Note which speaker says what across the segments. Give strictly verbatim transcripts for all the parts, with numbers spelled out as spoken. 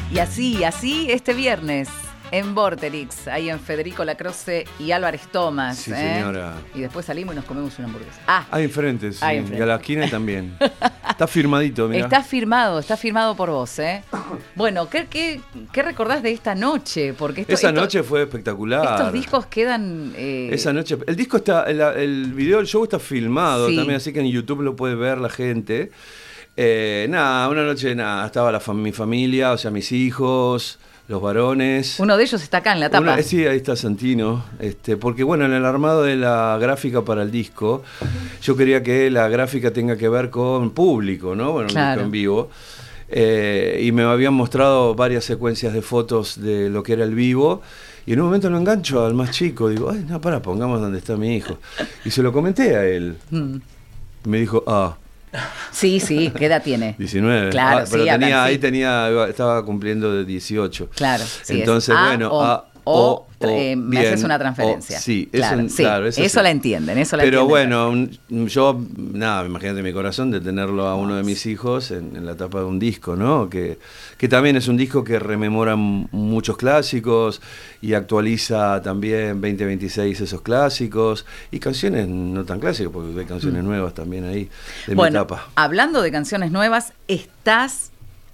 Speaker 1: Y así, así este viernes en Vorterix, ahí en Federico Lacroce y Álvarez Thomas.
Speaker 2: Sí,
Speaker 1: ¿eh?
Speaker 2: señora.
Speaker 1: Y después salimos y nos comemos una hamburguesa. Ah,
Speaker 2: Ahí enfrente, sí.
Speaker 1: Ahí enfrente.
Speaker 2: Y a la esquina también. Está firmadito, mira.
Speaker 1: está firmado, está firmado por vos, ¿eh? Bueno, ¿qué, qué, qué recordás de esta noche? Porque esto,
Speaker 2: Esa
Speaker 1: esto,
Speaker 2: noche fue espectacular.
Speaker 1: estos discos quedan... Eh...
Speaker 2: Esa noche, el disco está, el, el video del show está filmado
Speaker 1: Sí.
Speaker 2: también, así que en YouTube lo puede ver la gente. Eh, nada, una noche, nada, estaba la fam- mi familia, o sea, mis hijos, los varones.
Speaker 1: Uno de ellos está acá en la tapa.
Speaker 2: Una- sí, ahí está Santino, este, porque bueno, en el armado de la gráfica para el disco, yo quería que la gráfica tenga que ver con público, ¿no? Bueno, un
Speaker 1: Claro.
Speaker 2: disco en vivo. Eh, y me habían mostrado varias secuencias de fotos de lo que era el vivo. Y en un momento lo engancho al más chico, digo, ay, no, para, pongamos donde está mi hijo. Y se lo comenté a él.
Speaker 1: Mm.
Speaker 2: Y me dijo, ah,
Speaker 1: Sí, sí, ¿qué edad tiene?
Speaker 2: diecinueve.
Speaker 1: Claro,
Speaker 2: Ah, pero
Speaker 1: sí,
Speaker 2: tenía,
Speaker 1: acá, sí.
Speaker 2: ahí tenía, estaba cumpliendo de dieciocho.
Speaker 1: Claro, sí.
Speaker 2: Entonces,
Speaker 1: es A,
Speaker 2: bueno,
Speaker 1: o,
Speaker 2: A,
Speaker 1: o,
Speaker 2: o,
Speaker 1: eh, me
Speaker 2: bien,
Speaker 1: haces una
Speaker 2: o,
Speaker 1: transferencia.
Speaker 2: sí, es
Speaker 1: claro,
Speaker 2: un-
Speaker 1: sí,
Speaker 2: claro,
Speaker 1: eso,
Speaker 2: eso sí.
Speaker 1: la entienden, eso la
Speaker 2: Pero
Speaker 1: entienden.
Speaker 2: bueno, yo, nada, imagínate mi corazón de tenerlo a uno de mis hijos en, en la tapa de un disco, ¿no? Que, que también es un disco que rememora m- muchos clásicos y actualiza también veinte veintiséis esos clásicos y canciones no tan clásicas, porque hay canciones
Speaker 1: Mm.
Speaker 2: nuevas también ahí de
Speaker 1: Bueno,
Speaker 2: mi etapa.
Speaker 1: hablando de canciones nuevas, estás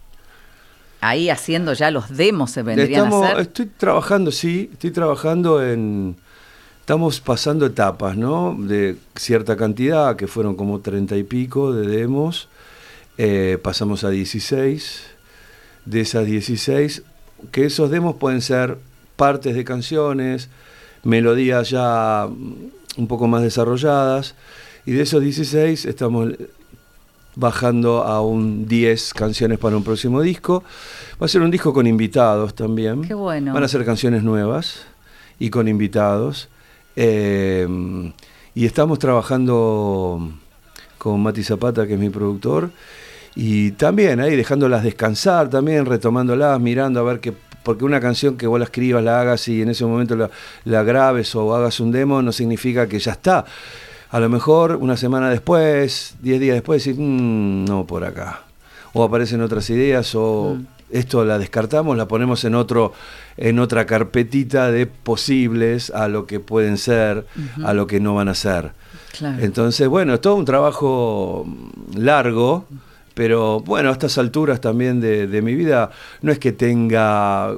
Speaker 1: ahí haciendo ya los demos, se vendrían
Speaker 2: Estamos,
Speaker 1: a ser.
Speaker 2: estoy trabajando, sí, estoy trabajando en... Estamos pasando etapas, ¿no? De cierta cantidad, que fueron como treinta y pico de demos. Eh, pasamos a dieciséis. De esas dieciséis, que esos demos pueden ser partes de canciones, melodías ya un poco más desarrolladas. Y de esos dieciséis estamos bajando a un diez canciones para un próximo disco. Va a ser un disco con invitados también.
Speaker 1: Qué bueno.
Speaker 2: Van a ser canciones nuevas y con invitados. Eh, y estamos trabajando con Mati Zapata, que es mi productor, y también ahí dejándolas descansar, también retomándolas, mirando a ver qué, porque una canción que vos la escribas, la hagas y en ese momento la, la grabes o hagas un demo, no significa que ya está. A lo mejor una semana después, diez días después, decís, mmm, no, por acá. O aparecen otras ideas, o
Speaker 1: Mm.
Speaker 2: esto la descartamos, la ponemos en otro, en otra carpetita de posibles a lo que pueden ser,
Speaker 1: Ujú.
Speaker 2: a lo que no van a ser.
Speaker 1: Claro.
Speaker 2: Entonces, bueno, es todo un trabajo largo, pero bueno, a estas alturas también de, de mi vida, no es que tenga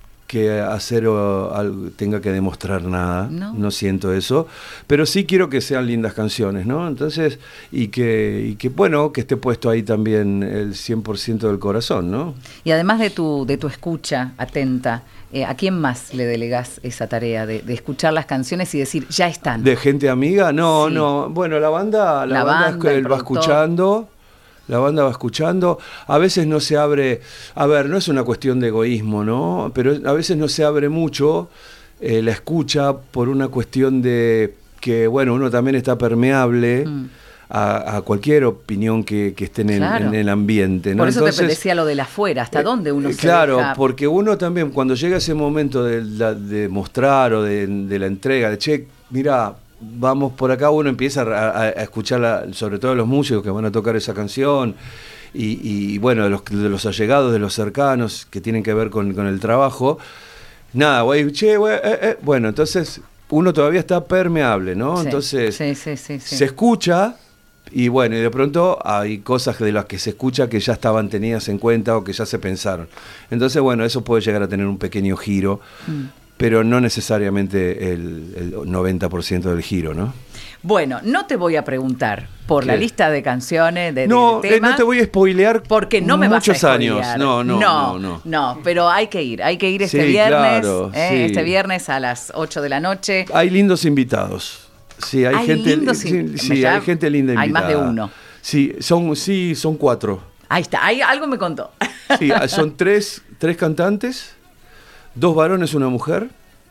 Speaker 2: que hacer o algo, tenga que demostrar nada,
Speaker 1: No.
Speaker 2: no siento eso, pero sí quiero que sean lindas canciones, ¿no? Entonces, y que, y que bueno, que esté puesto ahí también el cien por ciento del corazón, ¿no?
Speaker 1: Y además de tu, de tu escucha atenta, eh, ¿a quién más le delegás esa tarea de, de escuchar las canciones y decir, ya están?
Speaker 2: ¿De gente amiga? No,
Speaker 1: Sí.
Speaker 2: no, bueno, la banda, la
Speaker 1: La
Speaker 2: banda,
Speaker 1: banda,
Speaker 2: es-
Speaker 1: el
Speaker 2: va
Speaker 1: productor.
Speaker 2: escuchando. La banda va escuchando, a veces no se abre, a ver, no es una cuestión de egoísmo, ¿no? Pero a veces no se abre mucho eh, la escucha por una cuestión de que, bueno, uno también está permeable
Speaker 1: Mm.
Speaker 2: a, a cualquier opinión que, que esté en, el-
Speaker 1: Claro.
Speaker 2: en el ambiente, ¿no?
Speaker 1: Por eso
Speaker 2: Entonces,
Speaker 1: te decía lo del afuera, ¿hasta
Speaker 2: eh,
Speaker 1: dónde uno
Speaker 2: eh,
Speaker 1: se
Speaker 2: Claro,
Speaker 1: deja?
Speaker 2: porque uno también, cuando llega ese momento de, la- de mostrar o de, de la entrega, de che, mira, vamos por acá, uno empieza a, a- a escuchar, la- sobre todo los músicos que van a tocar esa canción, y, y, bueno, de los, de los allegados, de los cercanos, que tienen que ver con, con el trabajo. Nada, güey, che, güey, eh, eh. Bueno, entonces uno todavía está permeable, ¿no?
Speaker 1: Sí,
Speaker 2: Entonces
Speaker 1: sí, sí, sí, sí.
Speaker 2: se escucha. Y bueno, y de pronto hay cosas de las que se escucha que ya estaban tenidas en cuenta o que ya se pensaron. Entonces, bueno, eso puede llegar a tener un pequeño giro,
Speaker 1: Mm.
Speaker 2: pero no necesariamente el, el noventa por ciento del giro, ¿no?
Speaker 1: Bueno, no te voy a preguntar por la
Speaker 2: ¿Qué?
Speaker 1: lista de canciones, de, de-
Speaker 2: No,
Speaker 1: de
Speaker 2: eh,
Speaker 1: temas,
Speaker 2: no te voy a spoilear
Speaker 1: porque no me
Speaker 2: muchos
Speaker 1: vas a
Speaker 2: años.
Speaker 1: spoilear.
Speaker 2: No, no, no, no.
Speaker 1: no, pero hay que ir, hay que ir este
Speaker 2: Sí,
Speaker 1: viernes,
Speaker 2: claro,
Speaker 1: eh,
Speaker 2: sí.
Speaker 1: este viernes a las ocho de la noche.
Speaker 2: Hay lindos invitados. Sí, hay,
Speaker 1: Hay
Speaker 2: gente,
Speaker 1: lindos
Speaker 2: sí,
Speaker 1: in-
Speaker 2: sí,
Speaker 1: ya
Speaker 2: hay gente linda
Speaker 1: hay
Speaker 2: invitada.
Speaker 1: más de uno.
Speaker 2: Sí, son, sí, son cuatro.
Speaker 1: Ahí está, ahí algo me contó.
Speaker 2: Sí, son tres, tres cantantes, dos varones, una mujer,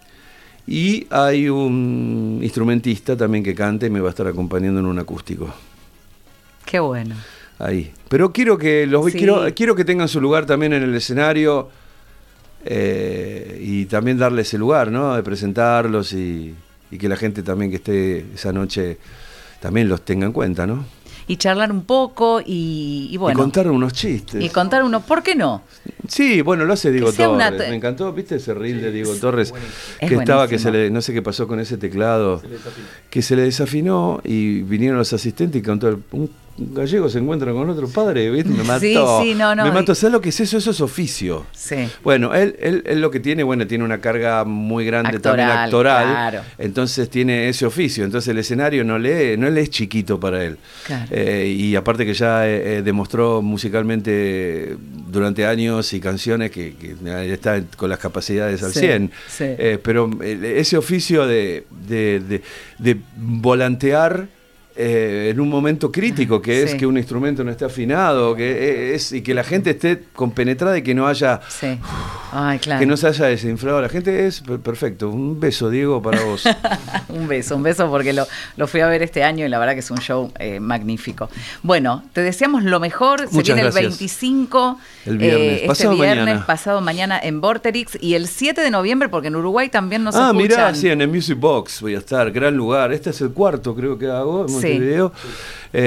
Speaker 2: y hay un instrumentista también que canta y me va a estar acompañando en un acústico.
Speaker 1: Qué bueno.
Speaker 2: Ahí. Pero quiero que los
Speaker 1: Sí.
Speaker 2: quiero, quiero que tengan su lugar también en el escenario, eh, y también darle ese lugar, ¿no? De presentarlos y, y que la gente también que esté esa noche también los tenga en cuenta, ¿no?
Speaker 1: y charlar un poco y, y bueno.
Speaker 2: Y contar unos chistes.
Speaker 1: Y contar unos, ¿por qué no?
Speaker 2: Sí, bueno, lo hace Diego Torres.
Speaker 1: Una...
Speaker 2: Me encantó, ¿viste ese reel de Diego Torres?
Speaker 1: Es
Speaker 2: que estaba,
Speaker 1: buenísimo.
Speaker 2: que se le, no sé qué pasó con ese teclado, se que se le desafinó y vinieron los asistentes y contó el, un gallego se encuentra con otro padre, ¿viste? Me mató.
Speaker 1: Sí, sí, no, no.
Speaker 2: Me mató. ¿Sabes lo que es eso? Eso es oficio.
Speaker 1: Sí.
Speaker 2: Bueno, él, él, él lo que tiene, bueno, tiene una carga muy grande
Speaker 1: actoral,
Speaker 2: también actoral.
Speaker 1: Claro.
Speaker 2: Entonces tiene ese oficio. Entonces el escenario no le, no le es chiquito para él.
Speaker 1: Claro.
Speaker 2: Eh, y aparte que ya eh, demostró musicalmente durante años y canciones que, que está con las capacidades al
Speaker 1: sí,
Speaker 2: cien.
Speaker 1: Sí.
Speaker 2: Eh, pero ese oficio de, de, de, de volantear Eh, en un momento crítico, que es
Speaker 1: sí.
Speaker 2: que un instrumento no esté afinado, que es y que la gente esté compenetrada y que no haya
Speaker 1: sí. Ay, claro.
Speaker 2: que no se haya desinflado la gente, es perfecto. Un beso, Diego, para vos.
Speaker 1: Un beso, un beso porque lo, lo fui a ver este año y la verdad que es un show eh, magnífico. Bueno, te deseamos lo mejor.
Speaker 2: Muchas
Speaker 1: se viene
Speaker 2: gracias.
Speaker 1: el veinticinco,
Speaker 2: el viernes,
Speaker 1: eh, este
Speaker 2: pasado
Speaker 1: viernes,
Speaker 2: mañana.
Speaker 1: pasado mañana en Vorterix, y el siete de noviembre, porque en Uruguay también nos
Speaker 2: ah,
Speaker 1: escuchan.
Speaker 2: Ah, mirá, sí, en el Music Box voy a estar, gran lugar. Este es el cuarto, creo que hago, en Montevideo. Sí. Eh,